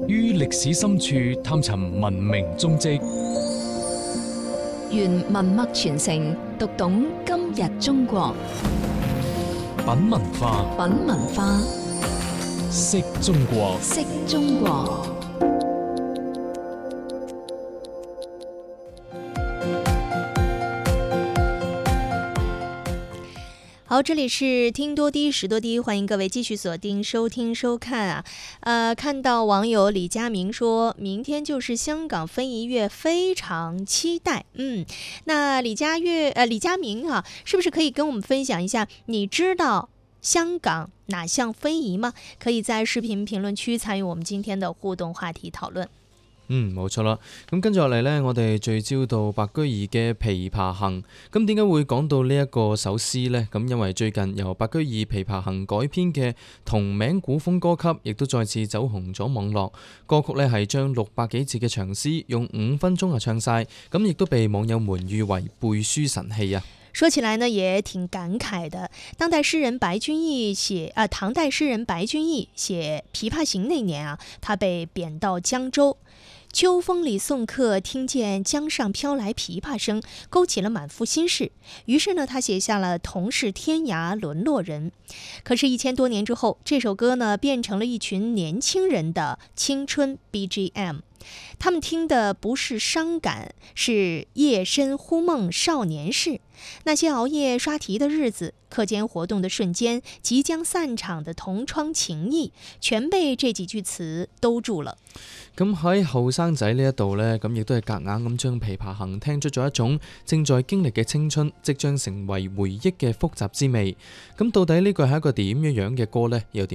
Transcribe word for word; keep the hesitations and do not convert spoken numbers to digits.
於歷史深處探尋文明蹤跡， 願文脈傳承，讀懂今日中國。 品文化， 品文化， 識中國， 識中國。好，这里是听多低识多低，欢迎各位继续锁定收听收看啊。呃，看到网友李佳明说，明天就是香港非遗月，非常期待。嗯，那李佳月呃李佳明啊，是不是可以跟我们分享一下，你知道香港哪項非遺嗎？可以在視頻評論區參與我們今天的互動話題討論。 嗯，冇錯啦。咁跟住落嚟呢，我哋聚焦到白居易嘅《琵琶行》。咁點解會講到呢一個首詩呢？咁因為最近由白居易《琵琶行》改編嘅同名古風歌曲，亦都再次走紅咗網絡。歌曲呢係將六百幾字嘅長詩用五分鐘啊唱晒，咁亦都被網友們譽為背書神器啊。 說起來呢，也挺感慨的。當代詩人白居易寫啊，唐代詩人白居易寫《琵琶行》那年啊，他被貶到江州。秋風裡送客，聽見江上飄來琵琶聲，勾起了滿腹心事。於是呢，他寫下了同是天涯淪落人。可是，一千多年之後，這首歌呢，變成了一群年輕人的青春 B G M。他們聽的不是傷感，是夜深忽夢少年事。那些熬夜刷題的日子，課間活動的瞬間，即將散場的同窗情誼，全被這幾句詞兜住了。 咁喺後生仔呢一度呢，咁亦都係夾硬咁將《琵琶行》聽出咗一種正在經歷嘅青春，即將成為回憶嘅複雜滋味。咁到底呢個係一個點樣樣嘅歌呢？又點